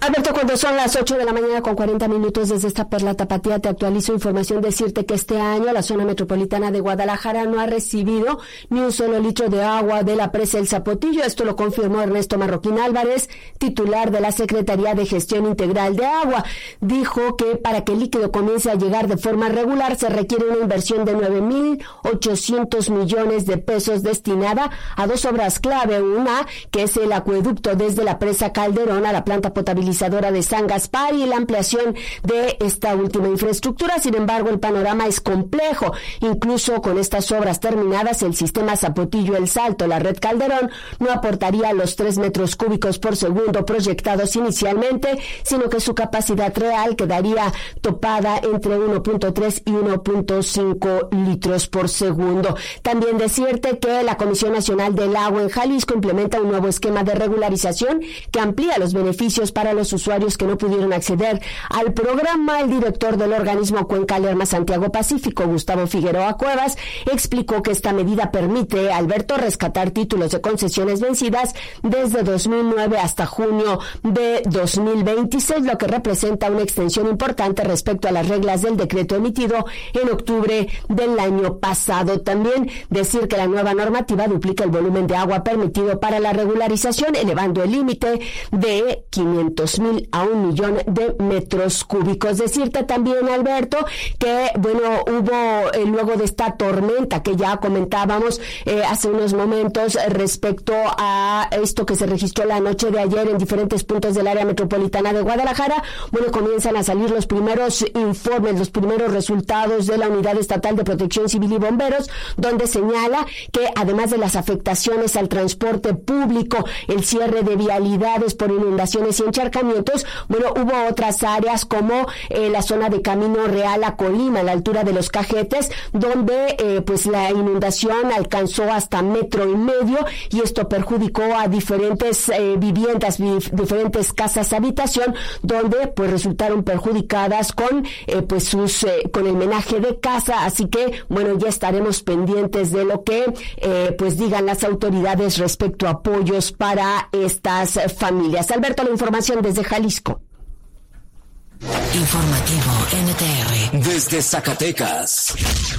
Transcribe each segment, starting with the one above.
Alberto, cuando son las 8:40 a.m, desde esta Perla Tapatía te actualizo información. Decirte que este año la zona metropolitana de Guadalajara no ha recibido ni un solo litro de agua de la presa El Zapotillo. Esto lo confirmó Ernesto Marroquín Álvarez, titular de la Secretaría de Gestión Integral de Agua. Dijo que para que el líquido comience a llegar de forma regular se requiere una inversión de 9,800 millones de pesos destinada a dos obras clave. Una, que es el acueducto desde la presa Calderón a la planta potabilizadora de San Gaspar y la ampliación de esta última infraestructura. Sin embargo, el panorama es complejo. Incluso con estas obras terminadas, el sistema Zapotillo El Salto, la red Calderón, no aportaría los 3 metros cúbicos por segundo proyectados inicialmente, sino que su capacidad real quedaría topada entre 1.3 y 1.5 litros por segundo. También decirte que la Comisión Nacional del Agua en Jalisco implementa un nuevo esquema de regularización que amplía los beneficios para los usuarios que no pudieron acceder al programa. El director del organismo Cuenca Lerma Santiago Pacífico, Gustavo Figueroa Cuevas, explicó que esta medida permite, Alberto, rescatar títulos de concesiones vencidas desde 2009 hasta junio de 2026, lo que representa una extensión importante respecto a las reglas del decreto emitido en octubre del año pasado. También decir que la nueva normativa duplica el volumen de agua permitido para la regularización, elevando el límite de 500,000 a 1 millón de metros cúbicos. Decirte también, Alberto, que hubo luego de esta tormenta que ya comentábamos hace unos momentos respecto a esto que se registró la noche de ayer en diferentes puntos del área metropolitana de Guadalajara, comienzan a salir los primeros informes, los primeros resultados de la Unidad Estatal de Protección Civil y Bomberos, donde señala que además de las afectaciones al transporte público, el cierre de vialidades por inundaciones y encharcamientos, hubo otras áreas como la zona de Camino Real a Colima, a la altura de Los Cajetes, donde la inundación alcanzó hasta 1,5 metros y esto perjudicó a diferentes viviendas, diferentes casas habitación, donde resultaron perjudicadas con con el menaje de casa. Así que ya estaremos pendientes de lo que digan las autoridades respecto a apoyos para estas familias. Alberto, la información desde Jalisco. Informativo NTR desde Zacatecas.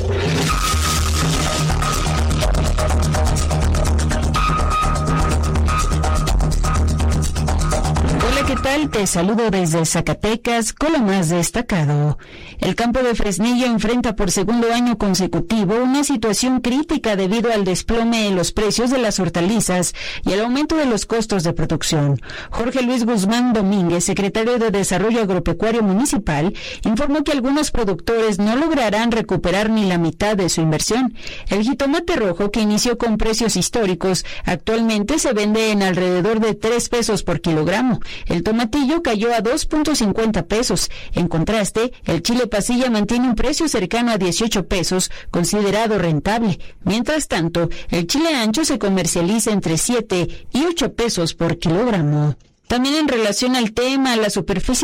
Hola, ¿qué tal? Te saludo desde Zacatecas con lo más destacado. El campo de Fresnillo enfrenta por segundo año consecutivo una situación crítica debido al desplome en los precios de las hortalizas y el aumento de los costos de producción. Jorge Luis Guzmán Domínguez, secretario de Desarrollo Agropecuario Municipal, informó que algunos productores no lograrán recuperar ni la mitad de su inversión. El jitomate rojo, que inició con precios históricos, actualmente se vende en alrededor de 3 pesos por kilogramo. El tomatillo cayó a 2.50 pesos. En contraste, el chile pasilla mantiene un precio cercano a 18 pesos, considerado rentable. Mientras tanto, el chile ancho se comercializa entre 7 y 8 pesos por kilogramo. También en relación al tema, la superficie